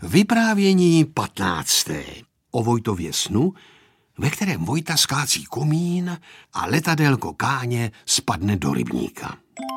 Vyprávění 15. O Vojtově snu, ve kterém Vojta skácí komín a letadélko Káně spadne do rybníka.